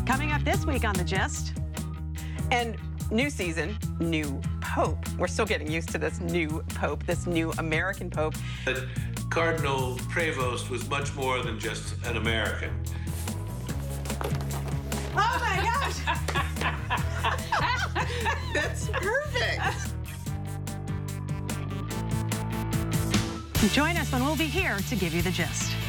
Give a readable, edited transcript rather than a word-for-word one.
Coming up this week on The Gist. And new season, new pope. We're still getting used to this new pope, this new American pope. But Cardinal Prevost was much more than just an American. Oh my gosh! That's perfect. Join us when we'll be here to give you the gist.